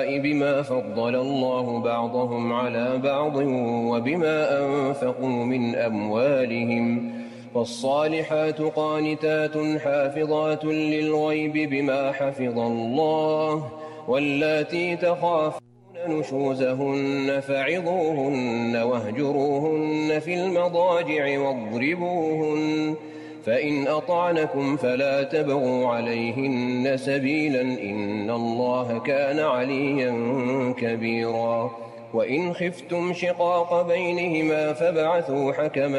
النساء بما فضل الله بعضهم على بعض وبما أنفقوا من أموالهم، فالصالحات قانتات حافظات للغيب بما حفظ الله، واللاتي تخافون نشوزهن فعظوهن واهجروهن في المضاجع واضربوهن، فإن أطعنكم فلا تبغوا عليهن سبيلا إن الله كان عليا كبيرا. وإن خفتم شقاق بينهما فابعثوا حكما